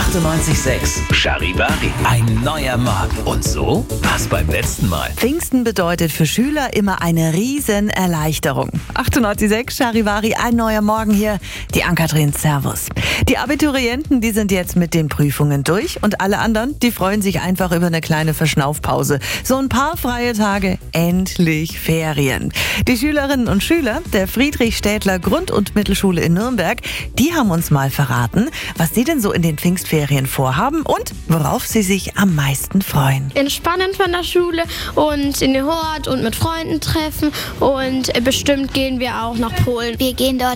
98,6. Charivari. Ein neuer Morgen. Und so war's beim letzten Mal. Pfingsten bedeutet für Schüler immer eine riesen Erleichterung. 98,6 Charivari, ein neuer Morgen hier. Die Ann-Kathrin, servus. Die Abiturienten, die sind jetzt mit den Prüfungen durch und alle anderen, die freuen sich einfach über eine kleine Verschnaufpause. So ein paar freie Tage, endlich Ferien. Die Schülerinnen und Schüler der Friedrich-Städtler Grund- und Mittelschule in Nürnberg, die haben uns mal verraten, was sie denn so in den Pfingstferien vorhaben und worauf sie sich am meisten freuen. Entspannen von der Schule und in den Hort und mit Freunden treffen und bestimmt gehen wir auch nach Polen. Wir gehen dort